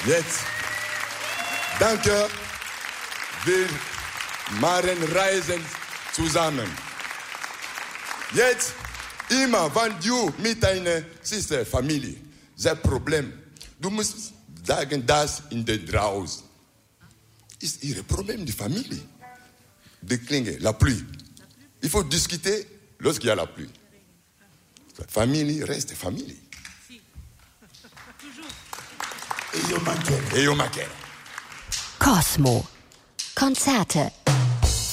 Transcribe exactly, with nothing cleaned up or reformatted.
Jetzt, danke, wir machen Reisen zusammen. Jetzt, immer, wenn du mit deiner Schwester, Familie, das Problem, du musst sagen, das in der draußen ist ihr Problem, die Familie. Die Klinge, la pluie. Il faut discuter lorsqu'il y a la pluie. Famille reste famille. E io mancherò. E io mancherò. Cosmo. Konzerte